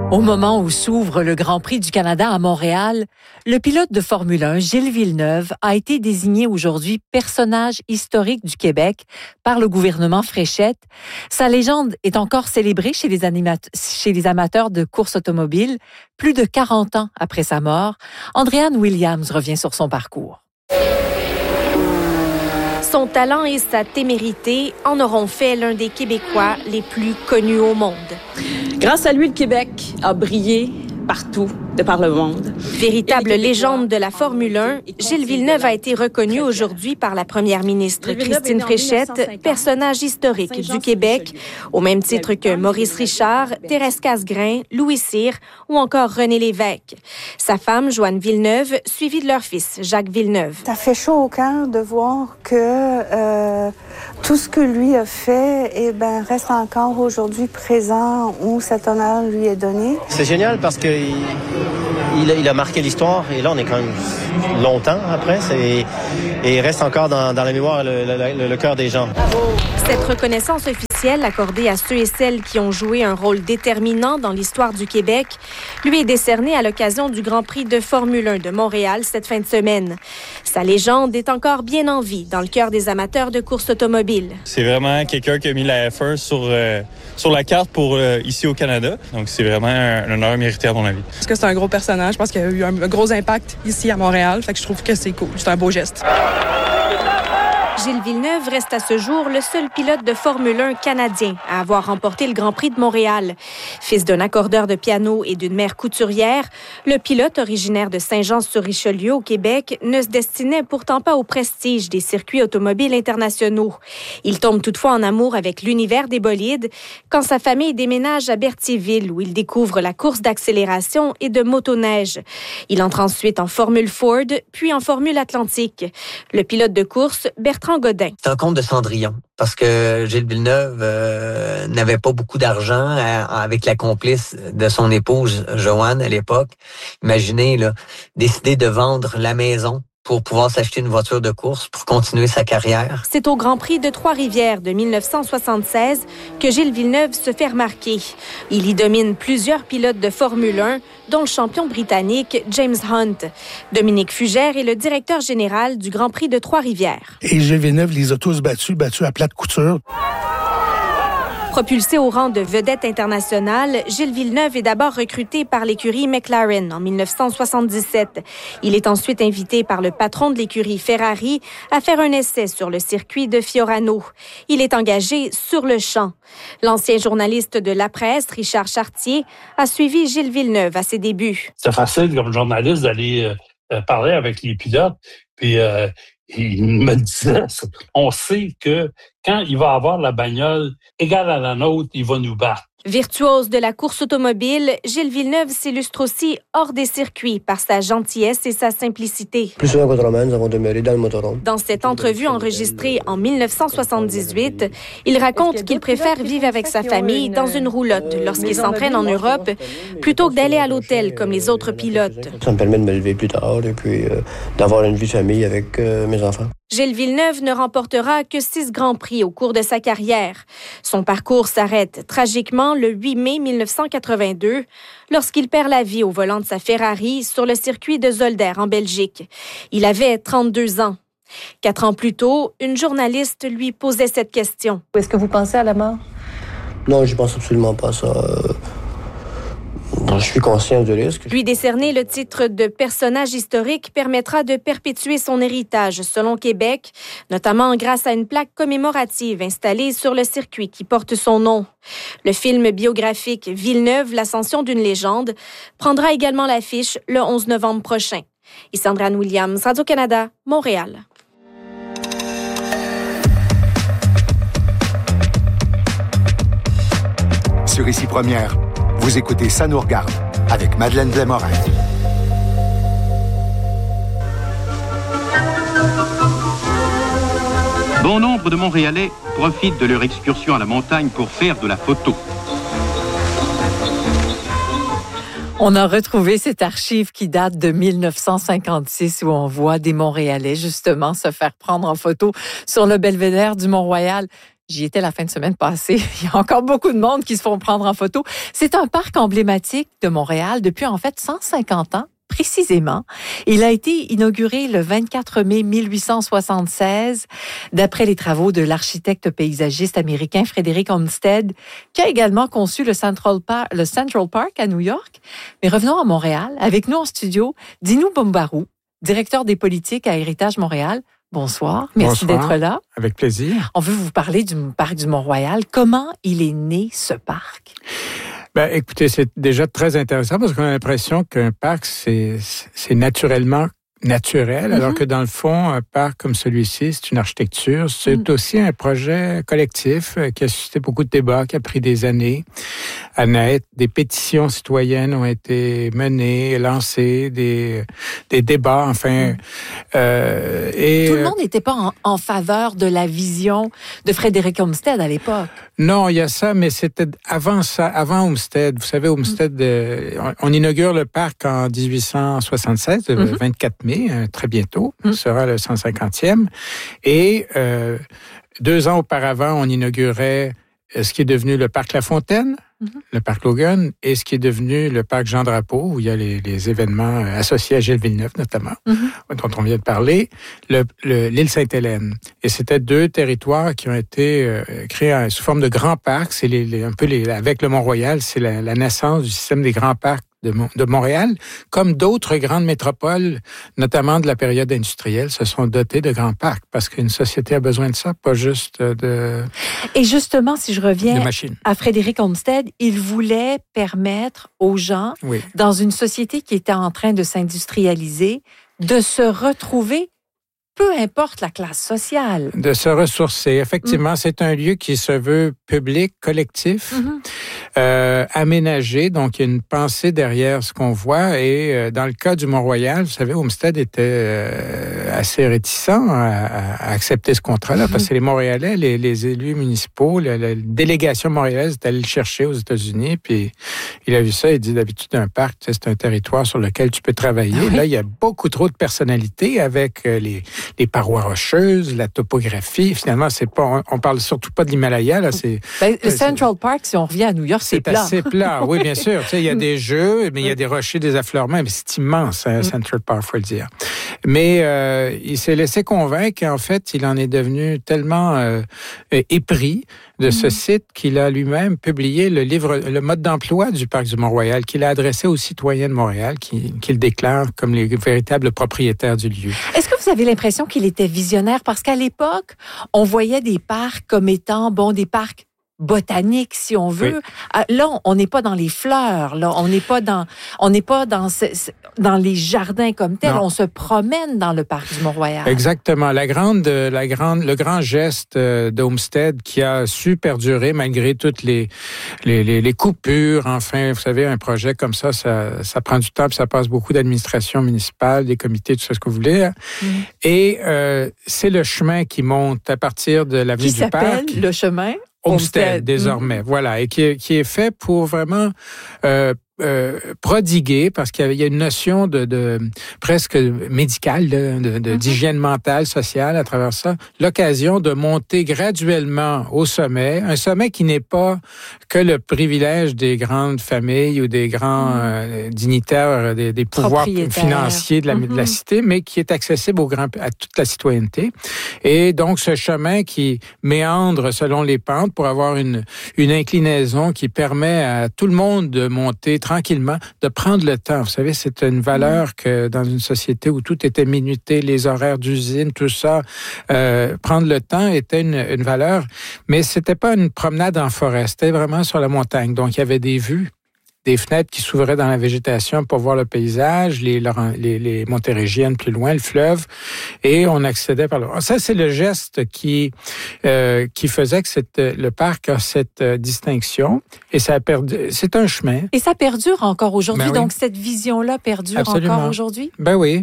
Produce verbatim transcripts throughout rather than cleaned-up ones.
Au moment où s'ouvre le Grand Prix du Canada à Montréal, le pilote de Formule un, Gilles Villeneuve, a été désigné aujourd'hui personnage historique du Québec par le gouvernement Fréchette. Sa légende est encore célébrée chez les, animat- chez les amateurs de course automobile, plus de quarante ans après sa mort. Andréane Williams revient sur son parcours. Son talent et sa témérité en auront fait l'un des Québécois les plus connus au monde. Grâce à lui, le Québec a brillé partout, de par le monde. Véritable légende de la Formule un, Gilles Villeneuve a été reconnu aujourd'hui par la première ministre Christine Fréchette, personnage historique du Québec, au même titre que Maurice Richard, Thérèse Casgrain, Louis Cyr ou encore René Lévesque. Sa femme, Joanne Villeneuve, suivie de leur fils, Jacques Villeneuve. Ça fait chaud au cœur de voir que euh, tout ce que lui a fait eh ben, reste encore aujourd'hui présent où cet honneur lui est donné. C'est génial parce que Il, il, a, il a marqué l'histoire et là, on est quand même longtemps après. C'est, et il reste encore dans, dans la mémoire, le, le, le cœur des gens. Cette reconnaissance officielle accordée à ceux et celles qui ont joué un rôle déterminant dans l'histoire du Québec lui est décernée à l'occasion du Grand Prix de Formule un de Montréal cette fin de semaine. Sa légende est encore bien en vie dans le cœur des amateurs de course automobile. C'est vraiment quelqu'un qui a mis la F un sur, euh, sur la carte pour euh, ici au Canada. Donc, c'est vraiment un honneur mérité à mon avis. Parce que c'est un gros personnage. Je pense qu'il a eu un gros impact ici à Montréal. Fait que je trouve que c'est cool. C'est un beau geste. Gilles Villeneuve reste à ce jour le seul pilote de Formule un canadien à avoir remporté le Grand Prix de Montréal. Fils d'un accordeur de piano et d'une mère couturière, le pilote originaire de Saint-Jean-sur-Richelieu au Québec ne se destinait pourtant pas au prestige des circuits automobiles internationaux. Il tombe toutefois en amour avec l'univers des bolides quand sa famille déménage à Berthierville où il découvre la course d'accélération et de motoneige. Il entre ensuite en Formule Ford, puis en Formule Atlantique. Le pilote de course, Bertrand Godin. C'est un conte de Cendrillon parce que Gilles Villeneuve euh, n'avait pas beaucoup d'argent euh, avec la complice de son épouse Joanne à l'époque. Imaginez, là, décider de vendre la maison pour pouvoir s'acheter une voiture de course pour continuer sa carrière. C'est au Grand Prix de Trois-Rivières de dix-neuf cent soixante-seize que Gilles Villeneuve se fait remarquer. Il y domine plusieurs pilotes de Formule un, dont le champion britannique James Hunt. Dominique Fugère est le directeur général du Grand Prix de Trois-Rivières. Et Gilles Villeneuve les a tous battus, battus à plate couture. Propulsé au rang de vedette internationale, Gilles Villeneuve est d'abord recruté par l'écurie McLaren en dix-neuf cent soixante-dix-sept. Il est ensuite invité par le patron de l'écurie Ferrari à faire un essai sur le circuit de Fiorano. Il est engagé sur le champ. L'ancien journaliste de La Presse, Richard Chartier, a suivi Gilles Villeneuve à ses débuts. C'est facile comme journaliste d'aller euh, parler avec les pilotes, puis euh, il me disait, on sait que quand il va avoir la bagnole égale à la nôtre, il va nous battre. Virtuose de la course automobile, Gilles Villeneuve s'illustre aussi hors des circuits par sa gentillesse et sa simplicité. Plus souvent qu'autrement, nous avons demeuré dans le motorhome. Dans cette entrevue enregistrée en dix-neuf cent soixante-dix-huit, il raconte qu'il préfère vivre avec sa famille dans une roulotte lorsqu'il s'entraîne en Europe, plutôt que d'aller à l'hôtel comme les autres pilotes. Ça me permet de me lever plus tard et puis euh, d'avoir une vie de famille avec euh, mes enfants. Gilles Villeneuve ne remportera que six Grands Prix au cours de sa carrière. Son parcours s'arrête tragiquement le huit mai dix-neuf cent quatre-vingt-deux lorsqu'il perd la vie au volant de sa Ferrari sur le circuit de Zolder en Belgique. Il avait trente-deux ans. Quatre ans plus tôt, une journaliste lui posait cette question. Est-ce que vous pensez à la mort? Non, je pense absolument pas à ça. Euh... Je suis conscient du risque. Lui décerner le titre de personnage historique permettra de perpétuer son héritage selon Québec, notamment grâce à une plaque commémorative installée sur le circuit qui porte son nom. Le film biographique Villeneuve, l'ascension d'une légende, prendra également l'affiche le onze novembre prochain. Ici Andréane Williams, Radio-Canada, Montréal. Sur Ici Première, vous écoutez Ça nous regarde avec Madeleine Blais-Morin. Bon nombre de Montréalais profitent de leur excursion à la montagne pour faire de la photo. On a retrouvé cette archive qui date de dix-neuf cent cinquante-six où on voit des Montréalais justement se faire prendre en photo sur le belvédère du Mont-Royal. J'y étais la fin de semaine passée. Il y a encore beaucoup de monde qui se font prendre en photo. C'est un parc emblématique de Montréal depuis en fait cent cinquante ans. Précisément. Il a été inauguré le vingt-quatre mai mille huit cent soixante-seize, d'après les travaux de l'architecte paysagiste américain Frederick Olmsted, qui a également conçu le Central Park, le Central Park à New York. Mais revenons à Montréal. Avec nous en studio, Dino Bumbaru, directeur des politiques à Héritage Montréal. Bonsoir. Merci Bonsoir. d'être là. Avec plaisir. On veut vous parler du parc du Mont-Royal. Comment il est né, ce parc? Ben, écoutez, c'est déjà très intéressant parce qu'on a l'impression qu'un parc, c'est, c'est naturellement naturel, mm-hmm. alors que dans le fond, un parc comme celui-ci, c'est une architecture. C'est mm. aussi un projet collectif qui a suscité beaucoup de débats, qui a pris des années à naître. Des pétitions citoyennes ont été menées, lancées, des, des débats, enfin. Mm. Euh, et Tout le monde n'était pas en, en faveur de la vision de Frédéric Olmsted à l'époque. Non, il y a ça, mais c'était avant ça, avant Olmsted. Vous savez, Olmsted, mm. euh, on, on inaugure le parc en dix-huit cent soixante-seize, le mm-hmm. vingt-quatre mai, hein, très bientôt, mm. ce sera le cent cinquantième. Et euh, deux ans auparavant, on inaugurait ce qui est devenu le parc La Fontaine, mm-hmm. le parc Logan, et ce qui est devenu le parc Jean Drapeau, où il y a les, les événements associés à Gilles Villeneuve, notamment, mm-hmm. dont on vient de parler, le, le, l'île Sainte-Hélène. Et c'était deux territoires qui ont été euh, créés sous forme de grands parcs. C'est les, les, un peu les, avec le Mont-Royal, c'est la, la naissance du système des grands parcs de, de Montréal, comme d'autres grandes métropoles, notamment de la période industrielle, se sont dotées de grands parcs, parce qu'une société a besoin de ça, pas juste de... Et justement, si je reviens à Frédéric Olmsted, il voulait permettre aux gens, oui. dans une société qui était en train de s'industrialiser, de se retrouver, peu importe la classe sociale. De se ressourcer. Effectivement, mmh. c'est un lieu qui se veut public, collectif, mmh. euh, aménagé. Donc, il y a une pensée derrière ce qu'on voit. Et euh, dans le cas du Mont-Royal, vous savez, Olmsted était euh, assez réticent à, à accepter ce contrat-là, mmh. parce que les Montréalais, les, les élus municipaux, la, la délégation montréalaise est allée le chercher aux États-Unis, puis il a vu ça, il dit d'habitude, un parc, c'est un territoire sur lequel tu peux travailler. Ah oui. Là, il y a beaucoup trop de personnalités avec euh, les les parois rocheuses, la topographie. Finalement, c'est pas, on, on parle surtout pas de l'Himalaya, là, c'est... Ben, le Central Park, si on revient à New York, c'est, c'est plat. C'est assez plat, oui, bien sûr. Tu sais, il y a des jeux, mais il y a des rochers, des affleurements, mais c'est immense, hein, Central Park, faut le dire. Mais euh, il s'est laissé convaincre qu'en fait, il en est devenu tellement euh, épris de ce site qu'il a lui-même publié le livre, le mode d'emploi du parc du Mont-Royal, qu'il a adressé aux citoyens de Montréal, qui, qui le déclarent comme les véritables propriétaires du lieu. Est-ce que vous avez l'impression qu'il était visionnaire? Parce qu'à l'époque, on voyait des parcs comme étant, bon, des parcs botanique, si on veut. Oui. Là, on n'est pas dans les fleurs. Là, on n'est pas dans, on n'est pas dans, ce, dans les jardins comme tels. Non. On se promène dans le parc du Mont-Royal. Exactement. La grande, la grande, le grand geste d'Olmsted qui a su perdurer malgré toutes les, les, les, les coupures. Enfin, vous savez, un projet comme ça, ça, ça prend du temps, puis ça passe beaucoup d'administration municipale, des comités, tout ça, ce que vous voulez. Mm. Et euh, c'est le chemin qui monte à partir de l'avenue du Parc. Qui s'appelle le chemin Olmsted, désormais, mmh. voilà, et qui est, qui est fait pour vraiment euh, euh, prodiguer, parce qu'il y a une notion de, de presque médicale, de, de, de, mmh. d'hygiène mentale, sociale à travers ça, l'occasion de monter graduellement au sommet, un sommet qui n'est pas que le privilège des grandes familles ou des grands mmh. euh, dignitaires, des, des pouvoirs financiers de la, mmh. de la cité, mais qui est accessible au grand, à toute la citoyenneté. Et donc, ce chemin qui méandre selon les pentes pour avoir une, une inclinaison qui permet à tout le monde de monter tranquillement, de prendre le temps. Vous savez, c'est une valeur que dans une société où tout était minuté, les horaires d'usine, tout ça, euh, prendre le temps était une, une valeur, mais c'était pas une promenade en forêt, c'était vraiment sur la montagne. Donc, il y avait des vues, des fenêtres qui s'ouvraient dans la végétation pour voir le paysage, les, les, les Montérégiennes plus loin, le fleuve, et on accédait par là. Ça, c'est le geste qui euh, qui faisait que cette, le parc a cette euh, distinction, et ça a perdu. C'est un chemin. Et ça perdure encore aujourd'hui, ben oui. Donc cette vision-là perdure Absolument. Encore aujourd'hui? Ben oui.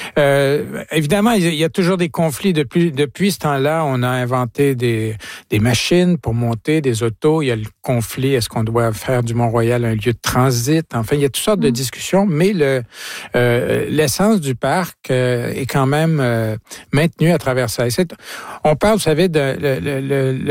Euh, évidemment, il y a toujours des conflits. Depuis, depuis ce temps-là, on a inventé des, des machines pour monter, des autos. Il y a le conflit, est-ce qu'on doit faire du Mont-Royal un lieu de transit? Enfin, il y a toutes sortes mmh. de discussions, mais le, euh, l'essence du parc euh, est quand même euh, maintenue à travers ça. Et c'est, on parle, vous savez, de le, le, le,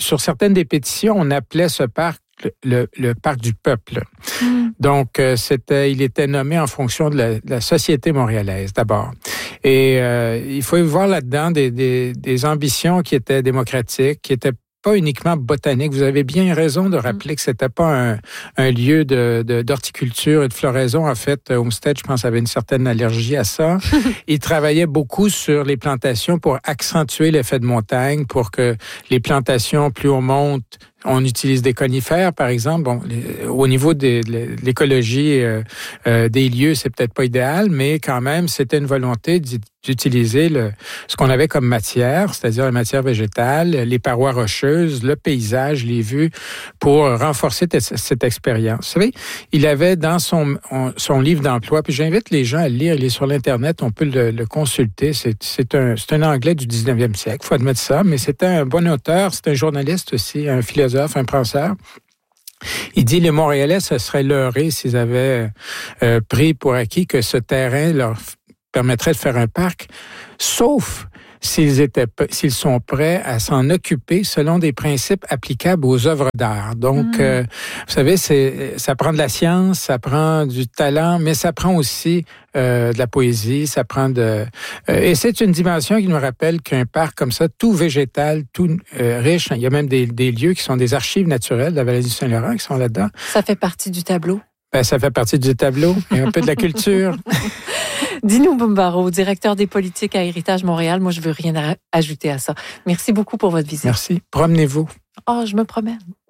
sur certaines des pétitions, on appelait ce parc le, le, le parc du peuple. Mm. Donc, euh, c'était, il était nommé en fonction de la, de la société montréalaise, d'abord. Et euh, il faut y voir là-dedans des, des, des ambitions qui étaient démocratiques, qui étaient pas uniquement botanique. Vous avez bien raison de rappeler que c'était pas un, un lieu de, de, d'horticulture et de floraison. En fait, Homestead, je pense, avait une certaine allergie à ça. Il travaillait beaucoup sur les plantations pour accentuer l'effet de montagne, pour que les plantations, plus on monte, on utilise des conifères, par exemple. Bon, les, au niveau des, de l'écologie euh, euh, des lieux, c'est peut-être pas idéal, mais quand même, c'était une volonté d'utiliser le, ce qu'on avait comme matière, c'est-à-dire la matière végétale, les parois rocheuses, le paysage, les vues, pour renforcer t- cette expérience. Vous savez, il avait dans son, on, son livre d'emploi, puis j'invite les gens à le lire, il est sur l'Internet, on peut le, le consulter. C'est, c'est, un, c'est un Anglais du dix-neuvième siècle, il faut admettre ça, mais c'était un bon auteur, c'est un journaliste aussi, un philosophe, un penseur. Il dit les Montréalais se seraient leurrés s'ils avaient euh, pris pour acquis que ce terrain leur permettrait de faire un parc, sauf s'ils étaient, s'ils sont prêts à s'en occuper selon des principes applicables aux œuvres d'art. Donc, mmh. euh, vous savez, c'est, ça prend de la science, ça prend du talent, mais ça prend aussi euh, de la poésie, ça prend de... Euh, et c'est une dimension qui nous rappelle qu'un parc comme ça, tout végétal, tout euh, riche, il y a même des, des lieux qui sont des archives naturelles de la vallée du Saint-Laurent qui sont là-dedans. Ça fait partie du tableau? Ben, ça fait partie du tableau et un peu de la culture. Dino Bombaro, directeur des politiques à Héritage Montréal. Moi, je veux rien ajouter à ça. Merci beaucoup pour votre visite. Merci. Promenez-vous. Oh, je me promène.